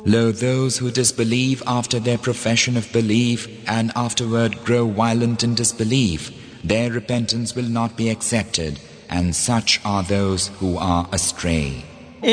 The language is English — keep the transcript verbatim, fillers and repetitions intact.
Lo, those who disbelieve after their profession of belief and afterward grow violent in disbelief, their repentance will not be accepted, and such are those who are astray.